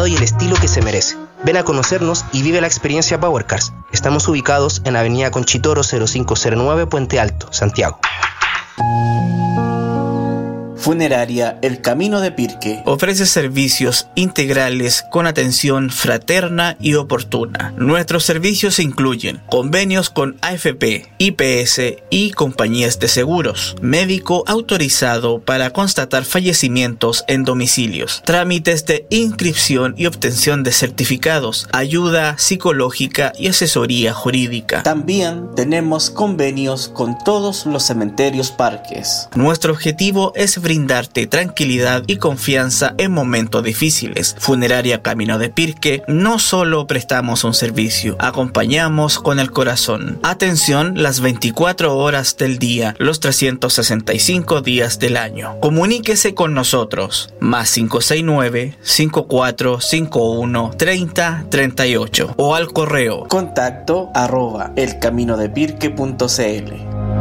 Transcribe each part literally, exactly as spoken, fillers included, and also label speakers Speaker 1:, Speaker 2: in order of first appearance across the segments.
Speaker 1: cuidado y el estilo que se merece. Ven a conocernos y vive la experiencia PowerCars. Estamos ubicados en Avenida Conchitoro cero cinco cero nueve, Puente Alto, Santiago.
Speaker 2: Funeraria El Camino de Pirque
Speaker 3: ofrece servicios integrales con atención fraterna y oportuna. Nuestros servicios incluyen convenios con A F P, I P S y compañías de seguros, médico autorizado para constatar fallecimientos en domicilios, trámites de inscripción y obtención de certificados, ayuda psicológica y asesoría jurídica.
Speaker 2: También tenemos convenios con todos los cementerios parques.
Speaker 3: Nuestro objetivo es brindarte tranquilidad y confianza en momentos difíciles. Funeraria Camino de Pirque, no solo prestamos un servicio, acompañamos con el corazón. Atención las veinticuatro horas del día, los trescientos sesenta y cinco días del año. Comuníquese con nosotros, más cinco seis nueve, cinco cuatro cinco uno, treinta, treinta y ocho o al correo
Speaker 2: contacto arroba elcaminodepirque punto cl.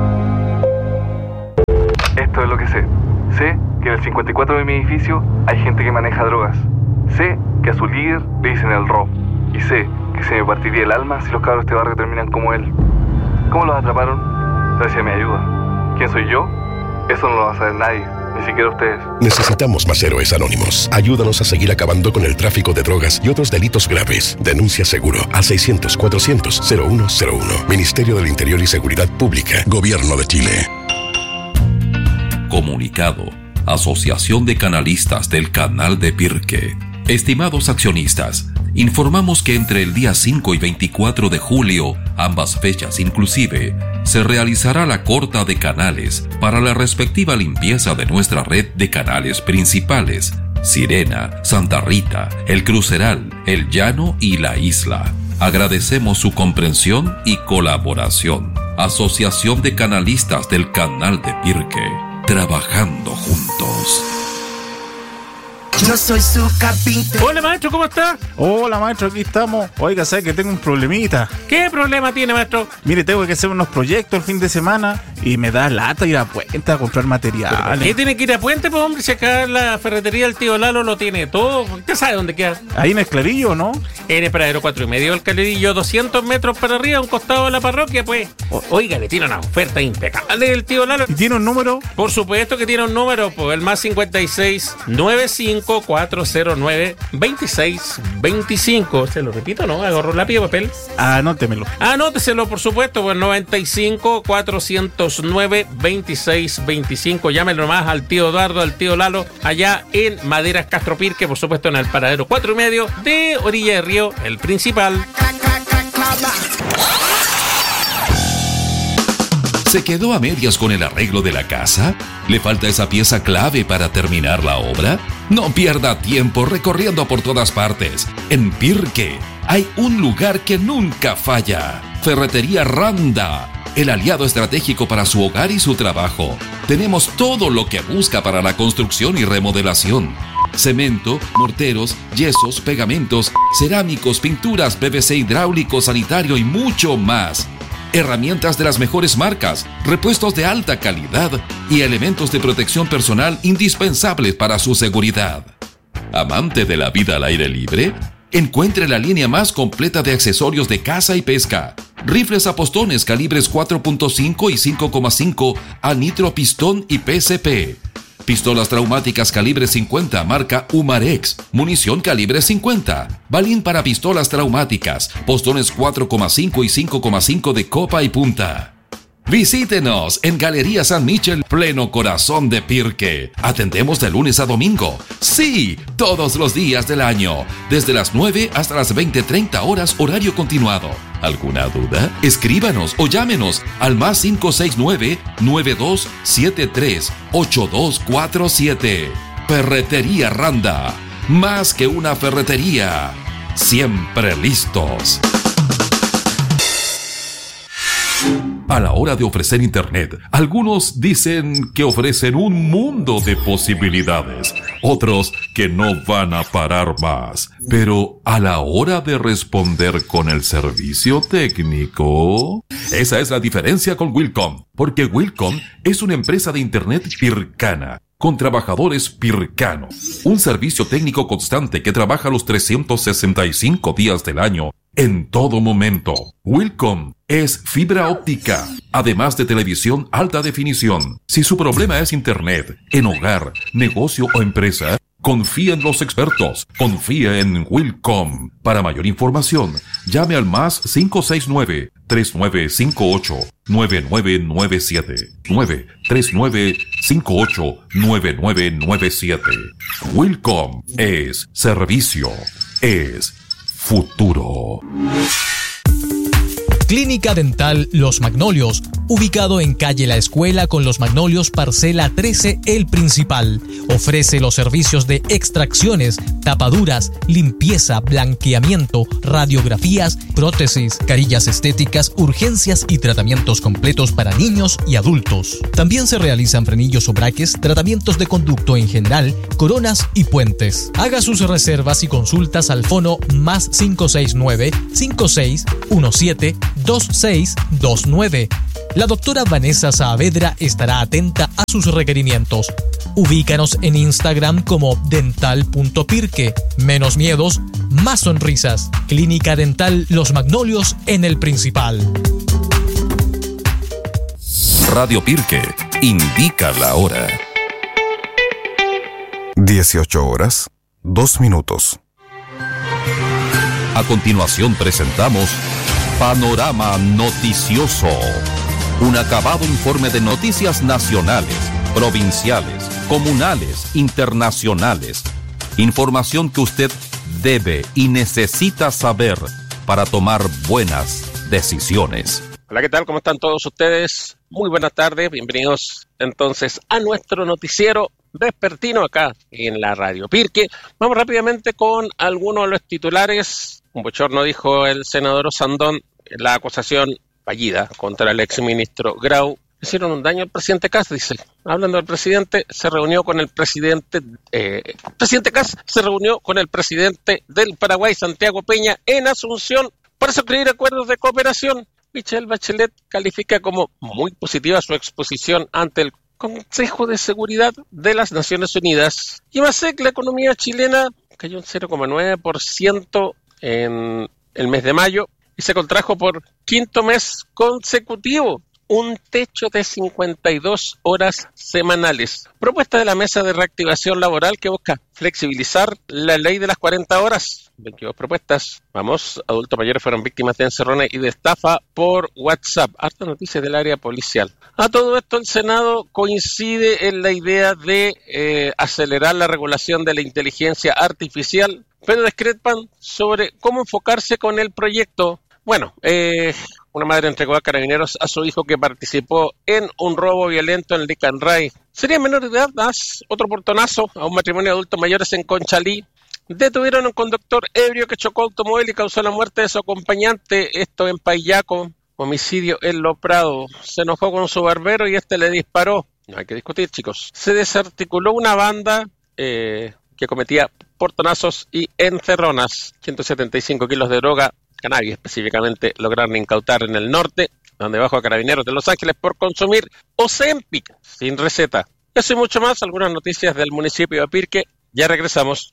Speaker 4: Esto es lo que sé. Sé que en el cincuenta y cuatro de mi edificio hay gente que maneja drogas. Sé que a su líder le dicen el Rob. Y sé que se me partiría el alma si los cabros de este barrio terminan como él. ¿Cómo los atraparon? Gracias a mi ayuda. ¿Quién soy yo? Eso no lo va a saber nadie, ni siquiera ustedes.
Speaker 5: Necesitamos más héroes anónimos. Ayúdanos a seguir acabando con el tráfico de drogas y otros delitos graves. Denuncia seguro al seiscientos, cuatrocientos, cero uno cero uno. Ministerio del Interior y Seguridad Pública. Gobierno de Chile.
Speaker 6: Comunicado. Asociación de Canalistas del Canal de Pirque. Estimados accionistas, informamos que entre el día cinco y veinticuatro de julio, ambas fechas inclusive, se realizará la corta de canales para la respectiva limpieza de nuestra red de canales principales: Sirena, Santa Rita, El Cruceral, El Llano y La Isla. Agradecemos su comprensión y colaboración. Asociación de Canalistas del Canal de Pirque. Trabajando juntos.
Speaker 7: Yo soy su carpintero.
Speaker 8: Hola, maestro, ¿cómo está?
Speaker 9: Hola, maestro, aquí estamos. Oiga, ¿sabe que tengo un problemita?
Speaker 8: ¿Qué problema tiene, maestro?
Speaker 9: Mire, tengo que hacer unos proyectos el fin de semana y me da lata ir a Puente a comprar materiales.
Speaker 8: ¿Qué tiene que ir a Puente, pues, hombre? Si acá la ferretería del tío Lalo lo tiene todo. ¿Usted sabe dónde queda?
Speaker 9: Ahí en el Clarillo, ¿no?
Speaker 8: En el Paradero cuatro y medio del Clarillo, doscientos metros para arriba, a un costado de la parroquia, pues. O, oiga, le tiene una oferta impecable del tío Lalo.
Speaker 9: ¿Y tiene un número?
Speaker 8: Por supuesto que tiene un número, pues, el más cincuenta y seis, noventa y cinco, cuatrocientos nueve, veintiséis, veinticinco. Se lo repito, ¿no? Agarro lápiz y papel.
Speaker 9: Anótemelo.
Speaker 8: Anóteselo, por supuesto, pues noventa y cinco, cuatrocientos nueve, veintiséis, veinticinco. Llámelo nomás al tío Eduardo, al tío Lalo, allá en Maderas Castro Pirque, por supuesto, en el Paradero cuatro y medio de Orilla de Río, el principal.
Speaker 6: ¿Se quedó a medias con el arreglo de la casa? ¿Le falta esa pieza clave para terminar la obra? No pierda tiempo recorriendo por todas partes. En Pirque hay un lugar que nunca falla. Ferretería Randa, el aliado estratégico para su hogar y su trabajo. Tenemos todo lo que busca para la construcción y remodelación: cemento, morteros, yesos, pegamentos, cerámicos, pinturas, P V C hidráulico, sanitario y mucho más. Herramientas de las mejores marcas, repuestos de alta calidad y elementos de protección personal indispensables para su seguridad. ¿Amante de la vida al aire libre? Encuentre la línea más completa de accesorios de caza y pesca. Rifles a postones calibres cuatro punto cinco y cinco coma cinco a nitro pistón y P C P. Pistolas traumáticas calibre cincuenta marca Umarex, munición calibre cincuenta, balín para pistolas traumáticas, postones cuatro coma cinco y cinco coma cinco de copa y punta. Visítenos en Galería San Michel, pleno corazón de Pirque. Atendemos de lunes a domingo. Sí, todos los días del año. Desde las nueve hasta las veinte treinta horas, horario continuado. ¿Alguna duda? Escríbanos o llámenos al más cinco seis nueve, nueve dos siete tres, ocho dos cuatro siete. Ferretería Randa. Más que una ferretería. Siempre listos. A la hora de ofrecer internet, algunos dicen que ofrecen un mundo de posibilidades, otros que no van a parar más. Pero a la hora de responder con el servicio técnico, esa es la diferencia con Wilcom, porque Wilcom es una empresa de internet pircana, con trabajadores pircanos. Un servicio técnico constante que trabaja los trescientos sesenta y cinco días del año, en todo momento. Wilcom es fibra óptica, además de televisión alta definición. Si su problema es internet, en hogar, negocio o empresa, confía en los expertos. Confía en Wilcom. Para mayor información, llame al más cinco seis nueve, tres nueve cinco ocho, nueve nueve nueve siete. nueve tres nueve cinco ocho, nueve nueve nueve siete. Wilcom es servicio. Es futuro.
Speaker 10: Clínica Dental Los Magnolios, ubicado en calle La Escuela con Los Magnolios, parcela trece, El Principal. Ofrece los servicios de extracciones, tapaduras, limpieza, blanqueamiento, radiografías, prótesis, carillas estéticas, urgencias y tratamientos completos para niños y adultos. También se realizan frenillos o braques, tratamientos de conducto en general, coronas y puentes. Haga sus reservas y consultas al fono más cinco seis nueve, cinco seis uno siete, dos seis dos nueve. La doctora Vanessa Saavedra estará atenta a sus requerimientos. Ubícanos en Instagram como dental punto pirque. Menos miedos, más sonrisas. Clínica Dental Los Magnolios en El Principal.
Speaker 6: Radio Pirque indica la hora.
Speaker 11: dieciocho horas, dos minutos.
Speaker 6: A continuación presentamos Panorama Noticioso. Un acabado informe de noticias nacionales, provinciales, comunales, internacionales. Información que usted debe y necesita saber para tomar buenas decisiones.
Speaker 8: Hola, ¿qué tal? ¿Cómo están todos ustedes? Muy buenas tardes, bienvenidos entonces a nuestro noticiero vespertino acá en la Radio Pirque. Vamos rápidamente con algunos de los titulares. Un bochorno, dijo el senador Osandón, la acusación fallida contra el exministro Grau. Hicieron un daño al presidente Kast, dice. Hablando del presidente, se reunió con el presidente... Eh, el presidente Kast se reunió con el presidente del Paraguay, Santiago Peña, en Asunción para suscribir acuerdos de cooperación. Michelle Bachelet califica como muy positiva su exposición ante el Consejo de Seguridad de las Naciones Unidas. Y Masec, la economía chilena cayó un cero coma nueve por ciento en el mes de mayo y se contrajo por quinto mes consecutivo, un techo de cincuenta y dos horas semanales. Propuesta de la Mesa de Reactivación Laboral que busca flexibilizar la ley de las cuarenta horas. veintidós propuestas. Vamos, adultos mayores fueron víctimas de encerrones y de estafa por WhatsApp. Harta noticia del área policial. A todo esto, el Senado coincide en la idea de eh, acelerar la regulación de la inteligencia artificial, pero discrepan sobre cómo enfocarse con el proyecto. Bueno, eh, una madre entregó a carabineros a su hijo que participó en un robo violento en Licanray. Sería menor de edad, más otro portonazo a un matrimonio de adultos mayores en Conchalí. Detuvieron a un conductor ebrio que chocó automóvil y causó la muerte de su acompañante, esto en Payaco. Homicidio en Lo Prado. Se enojó con su barbero y este le disparó. No hay que discutir, chicos. Se desarticuló una banda eh, que cometía portonazos y encerronas. ciento setenta y cinco kilos de droga, cannabis específicamente, lograron incautar en el norte, donde bajo a carabineros de Los Ángeles por consumir Ozempic sin receta. Eso y mucho más, algunas noticias del municipio de Pirque. Ya regresamos.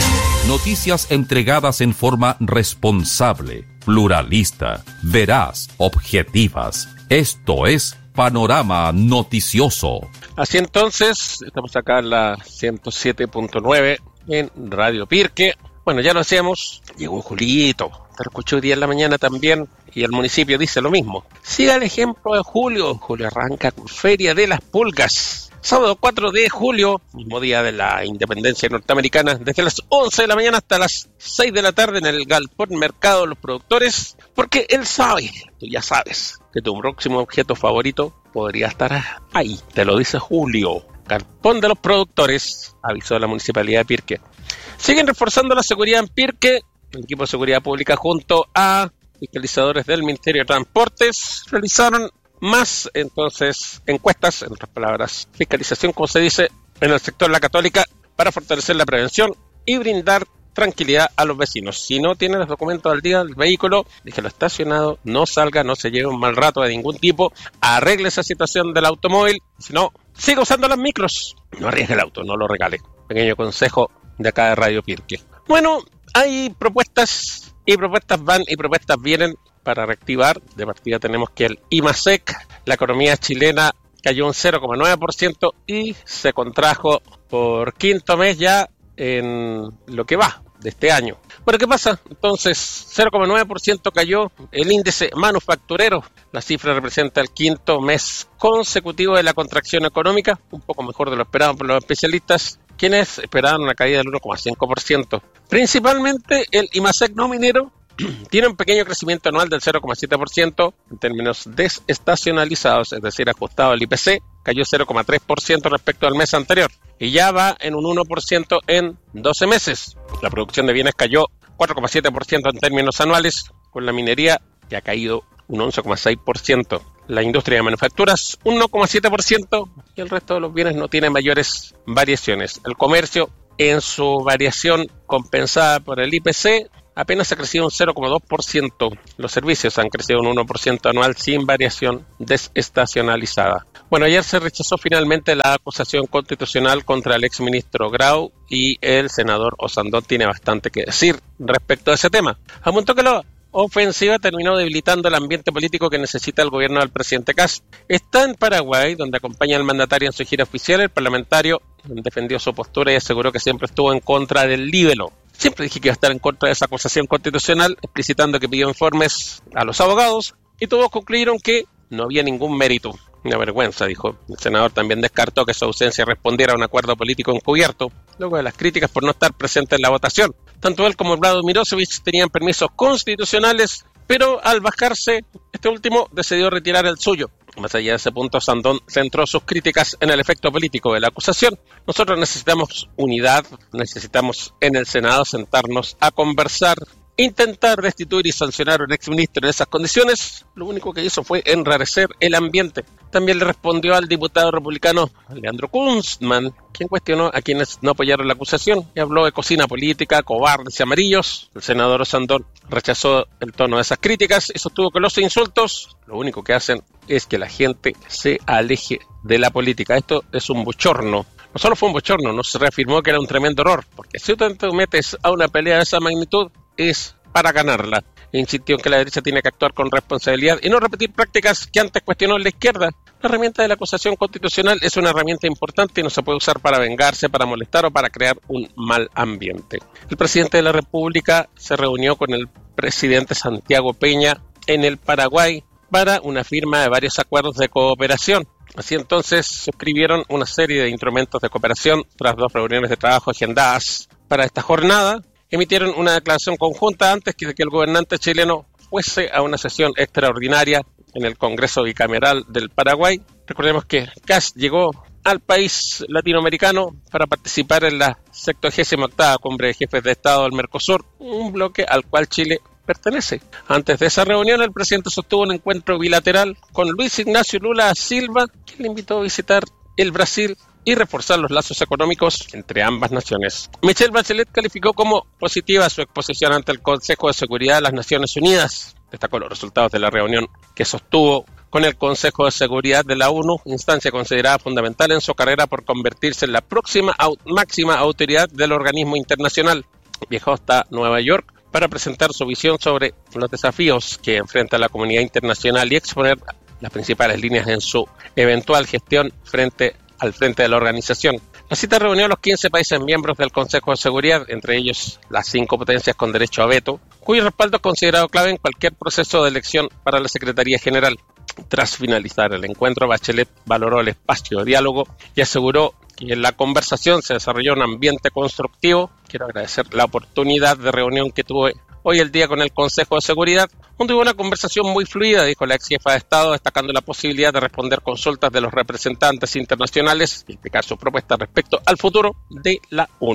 Speaker 6: Noticias entregadas en forma responsable, pluralista, veraz, objetivas. Esto es Panorama Noticioso.
Speaker 8: Así entonces, estamos acá en la ciento siete punto nueve en Radio Pirque. Bueno, ya lo hacíamos. Llegó Julito. Te lo escuché hoy día en la mañana también. Y el municipio dice lo mismo. Siga el ejemplo de Julio. Julio arranca con Feria de las Pulgas. Sábado cuatro de julio, mismo día de la independencia norteamericana, desde las once de la mañana hasta las seis de la tarde en el Galpón Mercado de los Productores, porque él sabe, tú ya sabes, que tu próximo objeto favorito podría estar ahí. Te lo dice Julio. Galpón de los Productores, avisó la Municipalidad de Pirque. Siguen reforzando la seguridad en Pirque. El equipo de seguridad pública junto a fiscalizadores del Ministerio de Transportes realizaron más, entonces, encuestas, en otras palabras, fiscalización, como se dice, en el sector de la Católica, para fortalecer la prevención y brindar
Speaker 12: tranquilidad a los vecinos. Si no tiene los documentos al día del vehículo, déjelo estacionado, no salga, no se lleve un mal rato de ningún tipo, arregle esa situación del automóvil, si no, siga usando las micros, no arriesgue el auto, no lo regale. Pequeño consejo de acá de Radio Pirque. Bueno, hay propuestas y propuestas van y propuestas vienen para reactivar. De partida tenemos que el IMASEC, la economía chilena cayó un cero coma nueve por ciento y se contrajo por quinto mes ya en lo que va de este año. Bueno, ¿qué pasa? Entonces, cero coma nueve por ciento cayó el índice manufacturero. La cifra representa el quinto mes consecutivo de la contracción económica, un poco mejor de lo esperado por los especialistas, quienes esperaban una caída del uno coma cinco por ciento. Principalmente el IMASEC no minero tiene un pequeño crecimiento anual del cero coma siete por ciento en términos desestacionalizados, es decir, ajustado al I P C, cayó cero coma tres por ciento respecto al mes anterior y ya va en un uno por ciento en doce meses. La producción de bienes cayó cuatro coma siete por ciento en términos anuales, con la minería que ha caído un once coma seis por ciento. La industria de manufacturas un uno coma siete por ciento y el resto de los bienes no tiene mayores variaciones. El comercio, en su variación compensada por el I P C, apenas ha crecido un cero coma dos por ciento. Los servicios han crecido un uno por ciento anual sin variación desestacionalizada. Bueno, ayer se rechazó finalmente la acusación constitucional contra el exministro Grau y el senador Osandón tiene bastante que decir respecto a ese tema. Apuntó que la ofensiva terminó debilitando el ambiente político que necesita el gobierno del presidente Kast. Está en Paraguay, donde acompaña al mandatario en su gira oficial. El parlamentario defendió su postura y aseguró que siempre estuvo en contra del libelo. Siempre dije que iba a estar en contra de esa acusación constitucional, explicitando que pidió informes a los abogados y todos concluyeron que no había ningún mérito. Una vergüenza, dijo. El senador también descartó que su ausencia respondiera a un acuerdo político encubierto, luego de las críticas por no estar presente en la votación. Tanto él como Vlado Mirosevic tenían permisos constitucionales, pero al bajarse, este último decidió retirar el suyo. Más allá de ese punto, Sandón centró sus críticas en el efecto político de la acusación. Nosotros necesitamos unidad, necesitamos en el Senado sentarnos a conversar. Intentar destituir y sancionar a un exministro en esas condiciones, lo único que hizo fue enrarecer el ambiente. También le respondió al diputado republicano Leandro Kunstmann, quien cuestionó a quienes no apoyaron la acusación y habló de cocina política, cobardes y amarillos. El senador Osandón rechazó el tono de esas críticas y sostuvo que los insultos lo único que hacen es que la gente se aleje de la política. Esto es un bochorno. No solo fue un bochorno, no se reafirmó que era un tremendo error, porque si tú te metes a una pelea de esa magnitud, es para ganarla. Insistió en que la derecha tiene que actuar con responsabilidad y no repetir prácticas que antes cuestionó la izquierda. La herramienta de la acusación constitucional es una herramienta importante y no se puede usar para vengarse, para molestar o para crear un mal ambiente. El presidente de la República se reunió con el presidente Santiago Peña en el Paraguay para una firma de varios acuerdos de cooperación. Así entonces suscribieron una serie de instrumentos de cooperación tras dos reuniones de trabajo agendadas para esta jornada. Emitieron una declaración conjunta antes de que el gobernante chileno fuese a una sesión extraordinaria en el Congreso Bicameral del Paraguay. Recordemos que Kast llegó al país latinoamericano para participar en la sexagésima octava Cumbre de Jefes de Estado del Mercosur, un bloque al cual Chile pertenece. Antes de esa reunión, el presidente sostuvo un encuentro bilateral con Luis Ignacio Lula da Silva, quien le invitó a visitar el Brasil y reforzar los lazos económicos entre ambas naciones. Michelle Bachelet calificó como positiva su exposición ante el Consejo de Seguridad de las Naciones Unidas. Destacó los resultados de la reunión que sostuvo con el Consejo de Seguridad de la ONU, instancia considerada fundamental en su carrera por convertirse en la próxima au- máxima autoridad del organismo internacional. Viajó hasta Nueva York para presentar su visión sobre los desafíos que enfrenta la comunidad internacional y exponer las principales líneas en su eventual gestión frente al frente de la organización. La cita reunió a los quince países miembros del Consejo de Seguridad, entre ellos las cinco potencias con derecho a veto, cuyo respaldo es considerado clave en cualquier proceso de elección para la Secretaría General. Tras finalizar el encuentro, Bachelet valoró el espacio de diálogo y aseguró que en la conversación se desarrolló un ambiente constructivo. Quiero agradecer la oportunidad de reunión que tuve hoy el día con el Consejo de Seguridad, donde hubo una conversación muy fluida, dijo la ex jefa de Estado, destacando la posibilidad de responder consultas de los representantes internacionales y explicar sus propuestas respecto al futuro de la ONU.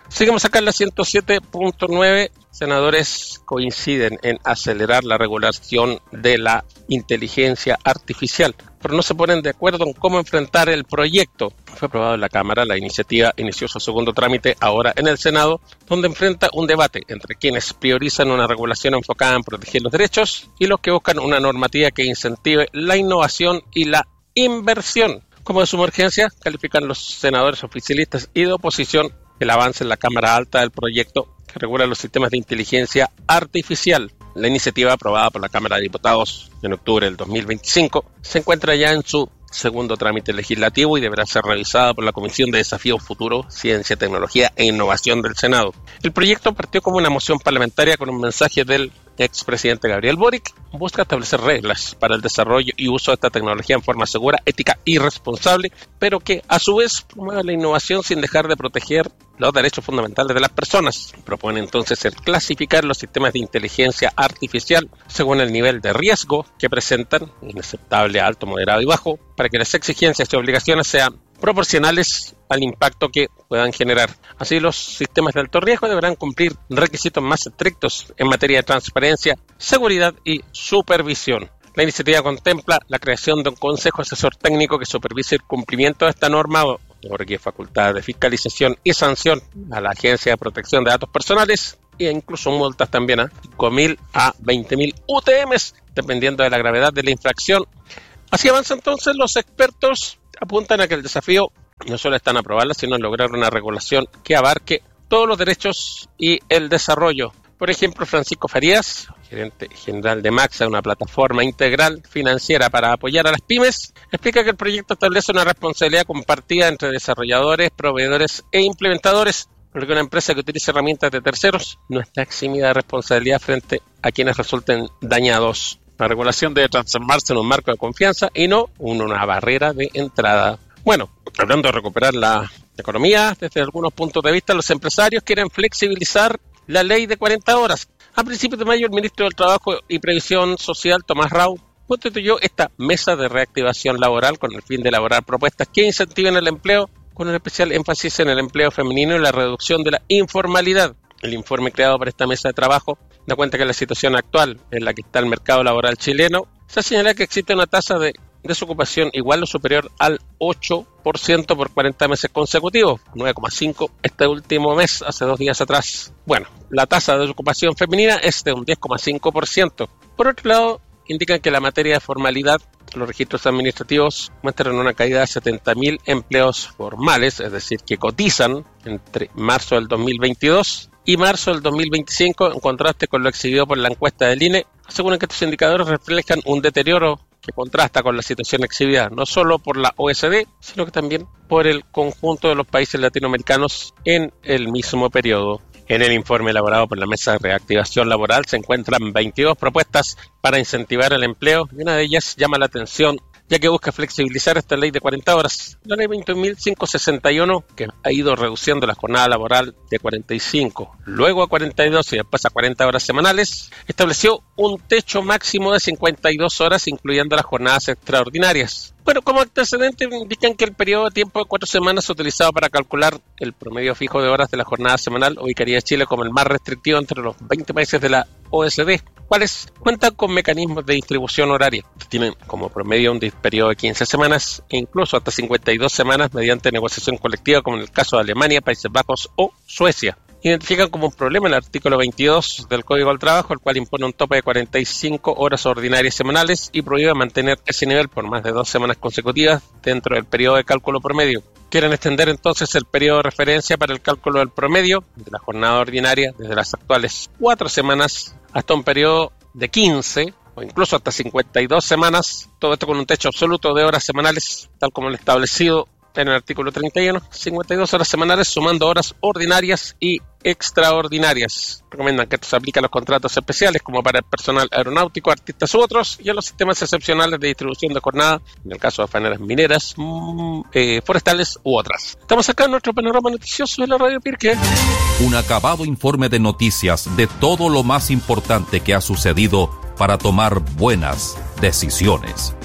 Speaker 12: Seguimos acá en la ciento siete punto nueve. Senadores coinciden en acelerar la regulación de la inteligencia artificial, pero no se ponen de acuerdo en cómo enfrentar el proyecto. Fue aprobado en la Cámara, la iniciativa inició su segundo trámite ahora en el Senado, donde enfrenta un debate entre quienes priorizan una regulación enfocada en proteger los derechos y los que buscan una normativa que incentive la innovación y la inversión. Como de suma urgencia, califican los senadores oficialistas y de oposición el avance en la Cámara Alta del proyecto que regula los sistemas de inteligencia artificial. La iniciativa, aprobada por la Cámara de Diputados en octubre del dos mil veinticinco, se encuentra ya en su segundo trámite legislativo y deberá ser revisada por la Comisión de Desafíos Futuros, Ciencia, Tecnología e Innovación del Senado. El proyecto partió como una moción parlamentaria con un mensaje del expresidente Gabriel Boric. Busca establecer reglas para el desarrollo y uso de esta tecnología en forma segura, ética y responsable, pero que a su vez promueva la innovación sin dejar de proteger los derechos fundamentales de las personas. Propone entonces el clasificar los sistemas de inteligencia artificial según el nivel de riesgo que presentan, inaceptable, alto, moderado y bajo, para que las exigencias y obligaciones sean proporcionales al impacto que puedan generar. Así, los sistemas de alto riesgo deberán cumplir requisitos más estrictos en materia de transparencia, seguridad y supervisión. La iniciativa contempla la creación de un consejo asesor técnico que supervise el cumplimiento de esta norma, otorgue facultades de fiscalización y sanción a la Agencia de Protección de Datos Personales e incluso multas también a cinco mil a veinte mil U T Ms, dependiendo de la gravedad de la infracción. Así avanza entonces. Los expertos apuntan a que el desafío no solo está en aprobarla, sino en lograr una regulación que abarque todos los derechos y el desarrollo. Por ejemplo, Francisco Farías, gerente general de Maxa, una plataforma integral financiera para apoyar a las pymes, explica que el proyecto establece una responsabilidad compartida entre desarrolladores, proveedores e implementadores, porque una empresa que utilice herramientas de terceros no está eximida de responsabilidad frente a quienes resulten dañados. La regulación debe transformarse en un marco de confianza y no una barrera de entrada. Bueno, hablando de recuperar la economía, desde algunos puntos de vista, los empresarios quieren flexibilizar la ley de cuarenta horas. A principios de mayo, el ministro del Trabajo y Previsión Social, Tomás Rau, constituyó esta mesa de reactivación laboral con el fin de elaborar propuestas que incentiven el empleo, con un especial énfasis en el empleo femenino y la reducción de la informalidad. El informe creado por esta mesa de trabajo da cuenta que la situación actual en la que está el mercado laboral chileno se señala que existe una tasa de desocupación igual o superior al ocho por ciento por cuarenta meses consecutivos, nueve coma cinco este último mes, hace dos días atrás. Bueno, la tasa de desocupación femenina es de un diez coma cinco por ciento. Por otro lado, indican que la materia de formalidad, los registros administrativos muestran una caída de setenta mil empleos formales, es decir, que cotizan entre marzo del dos mil veintidós y marzo del dos mil veinticinco, en contraste con lo exhibido por la encuesta del I N E. Aseguran que estos indicadores reflejan un deterioro que contrasta con la situación exhibida no solo por la O E C D, sino que también por el conjunto de los países latinoamericanos en el mismo periodo. En el informe elaborado por la Mesa de Reactivación Laboral se encuentran veintidós propuestas para incentivar el empleo y una de ellas llama la atención, ya que busca flexibilizar esta ley de cuarenta horas. La ley veinte mil quinientos sesenta y uno, que ha ido reduciendo la jornada laboral de cuarenta y cinco, luego a cuarenta y dos y después a cuarenta horas semanales, estableció un techo máximo de cincuenta y dos horas, incluyendo las jornadas extraordinarias. Bueno, como antecedente indican que el periodo de tiempo de cuatro semanas utilizado para calcular el promedio fijo de horas de la jornada semanal ubicaría a Chile como el más restrictivo entre los veinte países de la O E C D, cuales cuentan con mecanismos de distribución horaria. Tienen como promedio un periodo de quince semanas e incluso hasta cincuenta y dos semanas mediante negociación colectiva, como en el caso de Alemania, Países Bajos o Suecia. Identifican como un problema el artículo veintidós del Código del Trabajo, el cual impone un tope de cuarenta y cinco horas ordinarias semanales y prohíbe mantener ese nivel por más de dos semanas consecutivas dentro del periodo de cálculo promedio. Quieren extender entonces el periodo de referencia para el cálculo del promedio de la jornada ordinaria desde las actuales cuatro semanas hasta un periodo de quince o incluso hasta cincuenta y dos semanas, todo esto con un techo absoluto de horas semanales, tal como lo establecido en el artículo treinta y uno, cincuenta y dos horas semanales sumando horas ordinarias y extraordinarias. Recomiendan que esto se aplique a los contratos especiales como para el personal aeronáutico, artistas u otros, y a los sistemas excepcionales de distribución de jornada, en el caso de faeneras mineras, mmm, eh, forestales u otras. Estamos acá en nuestro panorama noticioso de la Radio Pirque.
Speaker 6: Un acabado informe de noticias de todo lo más importante que ha sucedido para tomar buenas decisiones.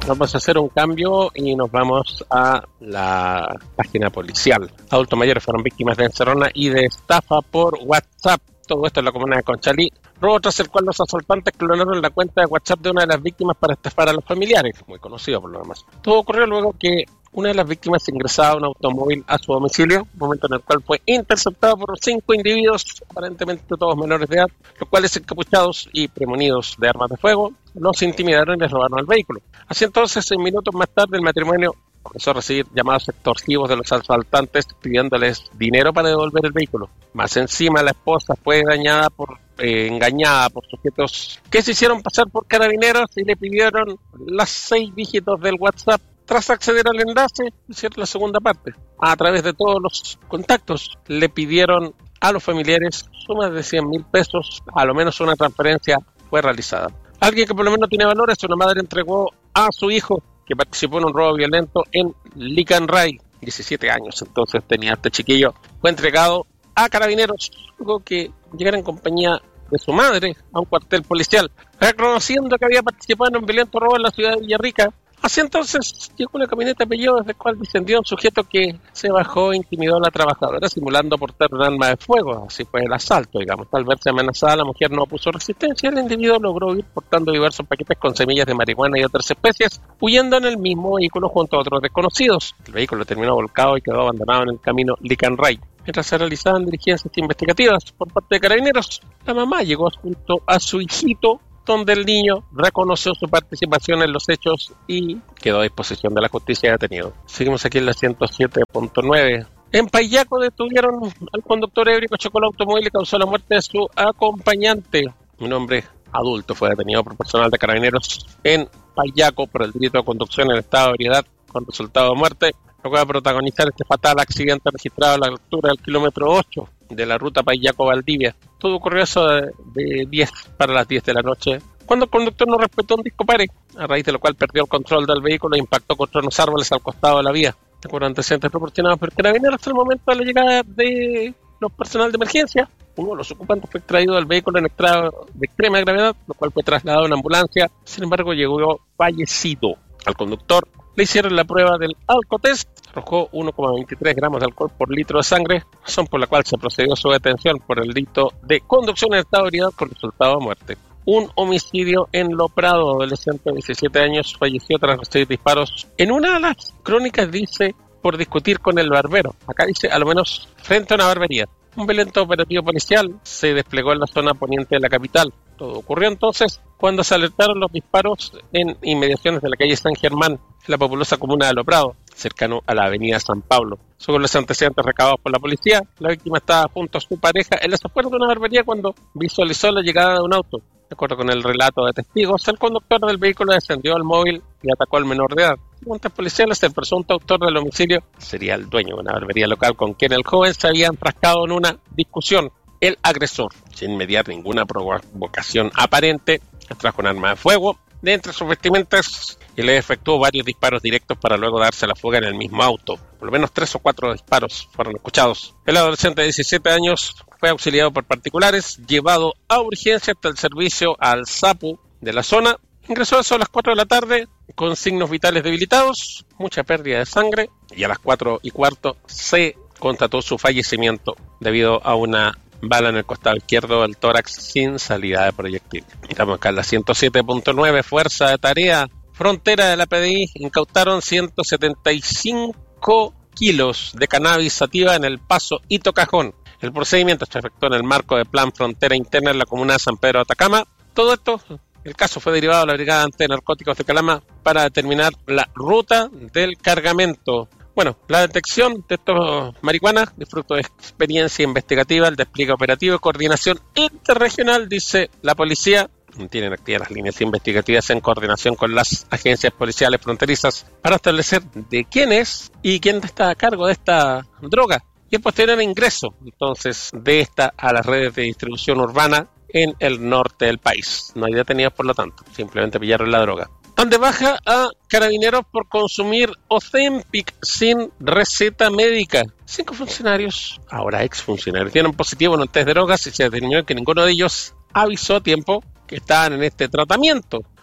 Speaker 12: Vamos a hacer un cambio y nos vamos a la página policial. Adultos mayores fueron víctimas de encerrona y de estafa por WhatsApp. Todo esto en la comuna de Conchalí. Robo tras el cual los asaltantes clonaron la cuenta de WhatsApp de una de las víctimas para estafar a los familiares. Muy conocido por lo demás. Todo ocurrió luego que una de las víctimas ingresaba a un automóvil a su domicilio, momento en el cual fue interceptado por cinco individuos, aparentemente todos menores de edad, los cuales, encapuchados y premonidos de armas de fuego, los intimidaron y les robaron el vehículo. Así entonces, en minutos más tarde, el matrimonio comenzó a recibir llamados extorsivos de los asaltantes pidiéndoles dinero para devolver el vehículo. Más encima, la esposa fue dañada por, eh, engañada por sujetos que se hicieron pasar por carabineros y le pidieron las seis dígitos del WhatsApp. Tras acceder al enlace, hicieron la segunda parte. A través de todos los contactos, le pidieron a los familiares sumas de cien mil pesos, a lo menos una transferencia fue realizada. Alguien que por lo menos tiene valores, una madre entregó a su hijo, que participó en un robo violento en Licanray, diecisiete años, entonces tenía este chiquillo, fue entregado a carabineros, luego que llegara en compañía de su madre a un cuartel policial, reconociendo que había participado en un violento robo en la ciudad de Villarrica. Así entonces llegó una camioneta Peugeot desde la cual descendió un sujeto que se bajó e intimidó a la trabajadora simulando portar un arma de fuego. Así fue el asalto, digamos. Al verse amenazada, la mujer no opuso resistencia. El individuo logró ir portando diversos paquetes con semillas de marihuana y otras especies, huyendo en el mismo vehículo junto a otros desconocidos. El vehículo terminó volcado y quedó abandonado en el camino Licanray. Mientras se realizaban diligencias investigativas por parte de carabineros, la mamá llegó junto a su hijito, donde el niño reconoció su participación en los hechos y quedó a disposición de la justicia detenido. Seguimos aquí en la ciento siete punto nueve. En Payaco detuvieron al conductor ebrio que chocó el automóvil y causó la muerte de su acompañante. Un hombre adulto fue detenido por personal de carabineros en Payaco por el delito de conducción en estado de ebriedad con resultado de muerte. Luego de protagonizar este fatal accidente registrado a la altura del kilómetro ocho de la ruta Payaco-Valdivia. Todo ocurrió eso de, de diez para las diez de la noche, cuando el conductor no respetó un disco pare, a raíz de lo cual perdió el control del vehículo e impactó contra unos árboles al costado de la vía. De acuerdo a antecedentes proporcionados por carabineros, hasta el momento de la llegada de los personal de emergencia, uno de los ocupantes fue extraído del vehículo en estado de extrema gravedad, lo cual fue trasladado a una ambulancia. Sin embargo, llegó fallecido. Al conductor le hicieron la prueba del alcotest, arrojó uno coma veintitrés gramos de alcohol por litro de sangre, razón por la cual se procedió a su detención por el delito de conducción en estado de ebriedad con resultado de muerte. Un homicidio en Lo Prado, adolescente de diecisiete años, falleció tras recibir disparos. En una de las crónicas dice por discutir con el barbero, acá dice a lo menos frente a una barbería. Un violento operativo policial se desplegó en la zona poniente de la capital. Todo ocurrió entonces cuando se alertaron los disparos en inmediaciones de la calle San Germán, en la populosa comuna de Lo Prado, cercano a la avenida San Pablo. Según los antecedentes recabados por la policía, la víctima estaba junto a su pareja en las afueras de una barbería cuando visualizó la llegada de un auto. De acuerdo con el relato de testigos, el conductor del vehículo descendió al móvil y atacó al menor de edad. Según fuentes policiales, el presunto autor del homicidio sería el dueño de una barbería local con quien el joven se había enfrascado en una discusión. El agresor, sin mediar ninguna provocación aparente, trajo un arma de fuego de entre sus vestimentas y le efectuó varios disparos directos para luego darse la fuga en el mismo auto. Por lo menos tres o cuatro disparos fueron escuchados. El adolescente de diecisiete años fue auxiliado por particulares, llevado a urgencia hasta el servicio al SAPU de la zona. Ingresó a eso a las cuatro de la tarde con signos vitales debilitados, mucha pérdida de sangre, y a las cuatro y cuarto se constató su fallecimiento debido a una bala en el costado izquierdo del tórax sin salida de proyectil. Estamos acá en la ciento siete punto nueve, Fuerza de Tarea Frontera de la P D I incautaron ciento setenta y cinco kilos de cannabis sativa en El Paso y Tocajón. El procedimiento se efectuó en el marco del Plan Frontera Interna en la comuna de San Pedro de Atacama. Todo esto, el caso fue derivado a la Brigada Antinarcóticos de Calama para determinar la ruta del cargamento. Bueno, la detección de estos marihuanas es fruto de experiencia investigativa, el despliegue operativo y coordinación interregional, dice la policía. Tienen activas las líneas investigativas en coordinación con las agencias policiales fronterizas para establecer de quién es y quién está a cargo de esta droga y el posterior ingreso entonces de esta a las redes de distribución urbana en el norte del país. No hay detenidos, por lo tanto, simplemente pillaron la droga. Dan de baja a carabineros por consumir Ozempic sin receta médica. Cinco funcionarios, ahora exfuncionarios, dieron positivo en un test de drogas y se determinó que ninguno de ellos avisó a tiempo que estaban en este tratamiento.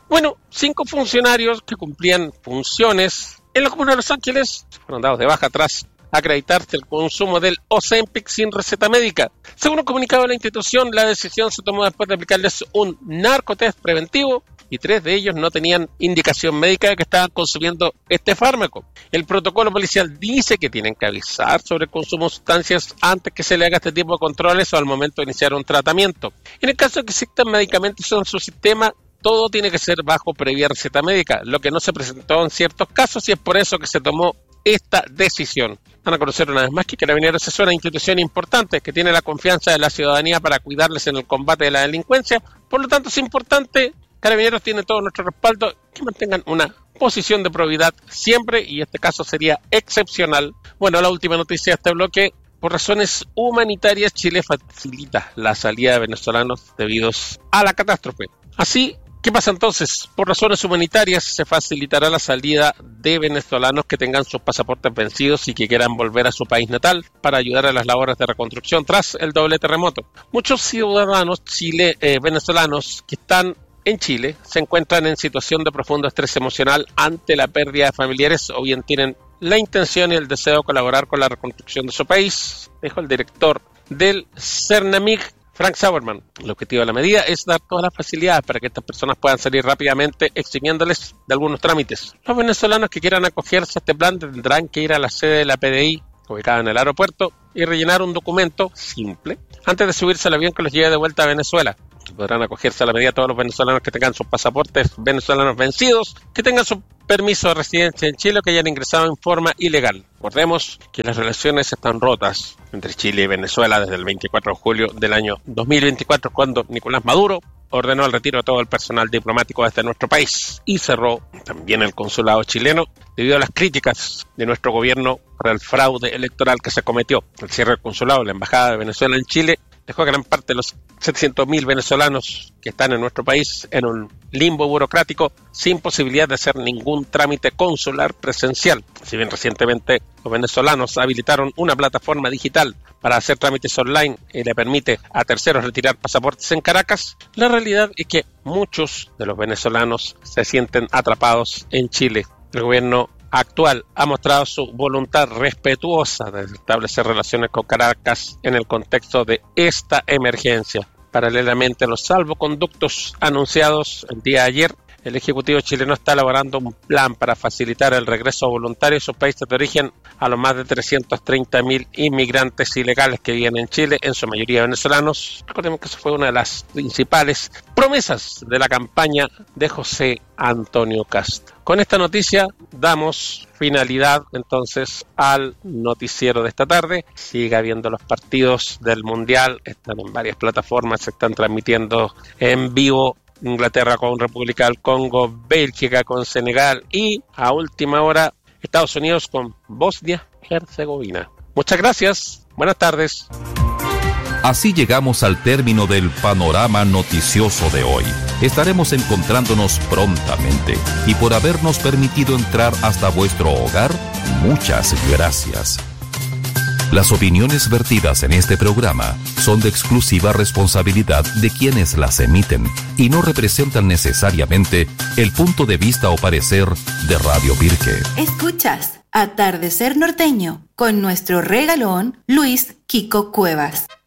Speaker 12: Bueno, cinco funcionarios que cumplían funciones en la comuna de Los Ángeles fueron dados de baja tras acreditarse el consumo del Ozempic sin receta médica. Según un comunicado de la institución, la decisión se tomó después de aplicarles un narcotest preventivo y tres de ellos no tenían indicación médica de que estaban consumiendo este fármaco. El protocolo policial dice que tienen que avisar sobre el consumo de sustancias antes que se le haga este tipo de controles o al momento de iniciar un tratamiento. En el caso de que existan medicamentos en su sistema, todo tiene que ser bajo previa receta médica, lo que no se presentó en ciertos casos y es por eso que se tomó esta decisión. Van a conocer una vez más que Carabineros es una institución importante que tiene la confianza de la ciudadanía para cuidarles en el combate de la delincuencia. Por lo tanto, es importante, Carabineros tiene todo nuestro respaldo, que mantengan una posición de probidad siempre, y este caso sería excepcional. Bueno, la última noticia de este bloque: por razones humanitarias, Chile facilita la salida de venezolanos debido a la catástrofe. Así, ¿qué pasa entonces? Por razones humanitarias se facilitará la salida de venezolanos que tengan sus pasaportes vencidos y que quieran volver a su país natal para ayudar a las labores de reconstrucción tras el doble terremoto. Muchos ciudadanos chile, eh, venezolanos que están en Chile se encuentran en situación de profundo estrés emocional ante la pérdida de familiares o bien tienen la intención y el deseo de colaborar con la reconstrucción de su país, dijo el director del CERNAMIG, Frank Sauerman. El objetivo de la medida es dar todas las facilidades para que estas personas puedan salir rápidamente, eximiéndoles de algunos trámites. Los venezolanos que quieran acogerse a este plan tendrán que ir a la sede de la P D I, ubicada en el aeropuerto, y rellenar un documento simple antes de subirse al avión que los lleve de vuelta a Venezuela. Podrán acogerse a la medida todos los venezolanos que tengan sus pasaportes venezolanos vencidos, que tengan su permiso de residencia en Chile o que hayan ingresado en forma ilegal. Recordemos que las relaciones están rotas entre Chile y Venezuela desde el veinticuatro de julio del año dos mil veinticuatro, cuando Nicolás Maduro ordenó el retiro de todo el personal diplomático desde nuestro país y cerró también el consulado chileno debido a las críticas de nuestro gobierno por el fraude electoral que se cometió. El cierre del consulado de la Embajada de Venezuela en Chile dejó a gran parte de los setecientos mil venezolanos que están en nuestro país en un limbo burocrático sin posibilidad de hacer ningún trámite consular presencial. Si bien recientemente los venezolanos habilitaron una plataforma digital para hacer trámites online y le permite a terceros retirar pasaportes en Caracas, la realidad es que muchos de los venezolanos se sienten atrapados en Chile. El gobierno actual ha mostrado su voluntad respetuosa de establecer relaciones con Caracas en el contexto de esta emergencia. Paralelamente a los salvoconductos anunciados el día de ayer, el Ejecutivo chileno está elaborando un plan para facilitar el regreso voluntario a sus países de origen a los más de trescientos treinta mil inmigrantes ilegales que viven en Chile, en su mayoría venezolanos. Recordemos que eso fue una de las principales promesas de la campaña de José Antonio Kast. Con esta noticia damos finalidad entonces al noticiero de esta tarde. Siga viendo los partidos del Mundial, están en varias plataformas, se están transmitiendo en vivo. Inglaterra con República del Congo, Bélgica con Senegal y a última hora Estados Unidos con Bosnia-Herzegovina. Muchas gracias, buenas tardes.
Speaker 6: Así llegamos al término del panorama noticioso de hoy. Estaremos encontrándonos prontamente y por habernos permitido entrar hasta vuestro hogar, muchas gracias. Las opiniones vertidas en este programa son de exclusiva responsabilidad de quienes las emiten y no representan necesariamente el punto de vista o parecer de Radio Pirque.
Speaker 13: Escuchas Atardecer Norteño con nuestro regalón Luis Kiko Cuevas.